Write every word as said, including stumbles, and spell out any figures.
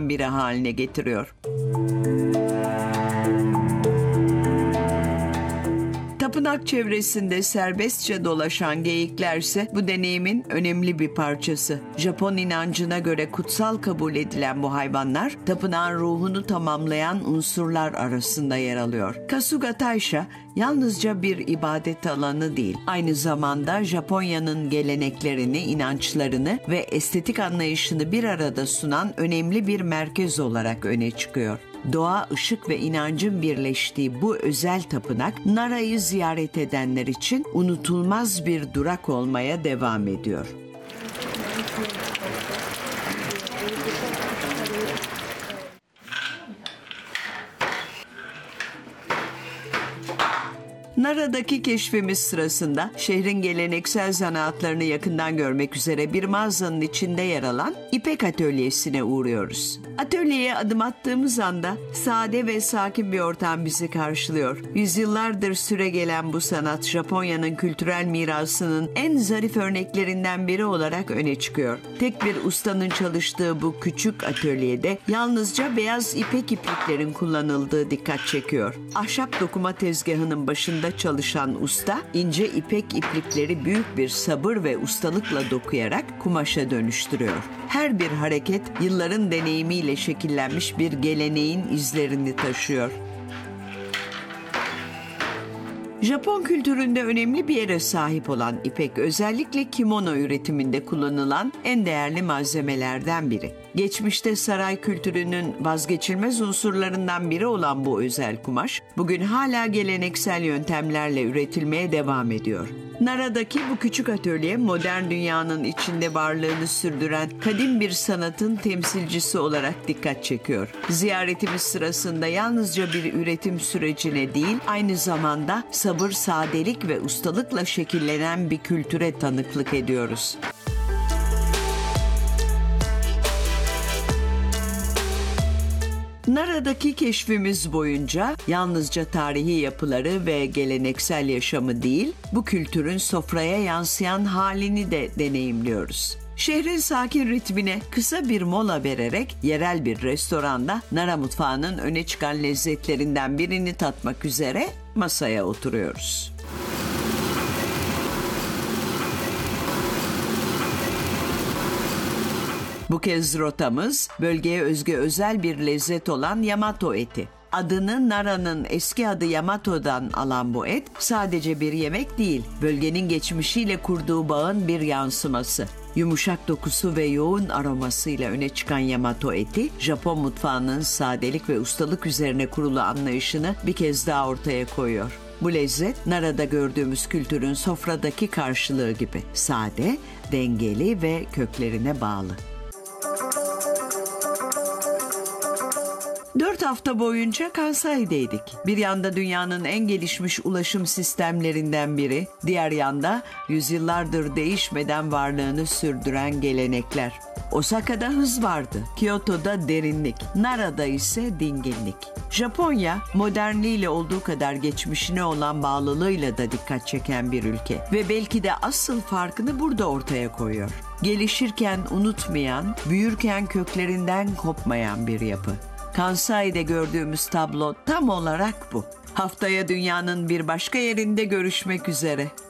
unsurlardan biri haline getiriyor. Tapınak çevresinde serbestçe dolaşan geyiklerse bu deneyimin önemli bir parçası. Japon inancına göre kutsal kabul edilen bu hayvanlar, tapınağın ruhunu tamamlayan unsurlar arasında yer alıyor. Kasuga Taisha yalnızca bir ibadet alanı değil, aynı zamanda Japonya'nın geleneklerini, inançlarını ve estetik anlayışını bir arada sunan önemli bir merkez olarak öne çıkıyor. Doğa, ışık ve inancın birleştiği bu özel tapınak, Nara'yı ziyaret edenler için unutulmaz bir durak olmaya devam ediyor. Nara'daki keşfimiz sırasında şehrin geleneksel zanaatlarını yakından görmek üzere bir mağazanın içinde yer alan İpek Atölyesi'ne uğruyoruz. Atölyeye adım attığımız anda sade ve sakin bir ortam bizi karşılıyor. Yüzyıllardır süregelen bu sanat Japonya'nın kültürel mirasının en zarif örneklerinden biri olarak öne çıkıyor. Tek bir ustanın çalıştığı bu küçük atölyede yalnızca beyaz ipek ipliklerin kullanıldığı dikkat çekiyor. Ahşap dokuma tezgahının başında çalışan usta ince ipek iplikleri büyük bir sabır ve ustalıkla dokuyarak kumaşa dönüştürüyor. Her bir hareket yılların deneyimiyle şekillenmiş bir geleneğin izlerini taşıyor. Japon kültüründe önemli bir yere sahip olan ipek, özellikle kimono üretiminde kullanılan en değerli malzemelerden biri. Geçmişte saray kültürünün vazgeçilmez unsurlarından biri olan bu özel kumaş, bugün hala geleneksel yöntemlerle üretilmeye devam ediyor. Nara'daki bu küçük atölye, modern dünyanın içinde varlığını sürdüren kadim bir sanatın temsilcisi olarak dikkat çekiyor. Ziyaretimiz sırasında yalnızca bir üretim sürecine değil, aynı zamanda sabır, sadelik ve ustalıkla şekillenen bir kültüre tanıklık ediyoruz. Nara'daki keşfimiz boyunca yalnızca tarihi yapıları ve geleneksel yaşamı değil, bu kültürün sofraya yansıyan halini de deneyimliyoruz. Şehrin sakin ritmine kısa bir mola vererek yerel bir restoranda Nara mutfağının öne çıkan lezzetlerinden birini tatmak üzere masaya oturuyoruz. Bu kez rotamız bölgeye özgü özel bir lezzet olan Yamato eti. Adını Nara'nın eski adı Yamato'dan alan bu et sadece bir yemek değil, bölgenin geçmişiyle kurduğu bağın bir yansıması. Yumuşak dokusu ve yoğun aromasıyla öne çıkan Yamato eti, Japon mutfağının sadelik ve ustalık üzerine kurulu anlayışını bir kez daha ortaya koyuyor. Bu lezzet, Nara'da gördüğümüz kültürün sofradaki karşılığı gibi. Sade, dengeli ve köklerine bağlı. Dört hafta boyunca Kansai'deydik. Bir yanda dünyanın en gelişmiş ulaşım sistemlerinden biri, diğer yanda yüzyıllardır değişmeden varlığını sürdüren gelenekler. Osaka'da hız vardı, Kyoto'da derinlik, Nara'da ise dinginlik. Japonya, modernliğiyle olduğu kadar geçmişine olan bağlılığıyla da dikkat çeken bir ülke ve belki de asıl farkını burada ortaya koyuyor. Gelişirken unutmayan, büyürken köklerinden kopmayan bir yapı. Kansai'de gördüğümüz tablo tam olarak bu. Haftaya dünyanın bir başka yerinde görüşmek üzere.